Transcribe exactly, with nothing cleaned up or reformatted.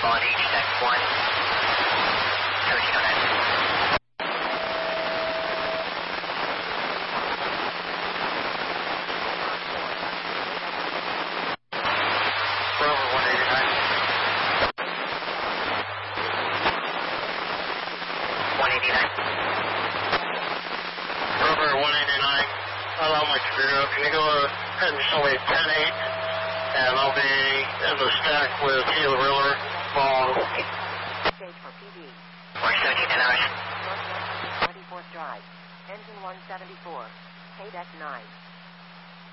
quality, check one, thirteen oh nine. Rover one eighty-nine. one eighty-nine. Rover one eighty-nine. Hello, my computer. Can you go ahead and show me ten eight? And I'll be in the stack with Gila River long. Stage for P D. one seventeen ten hours. twenty-fourth Drive. Engine one seventy-four. K D E C nine.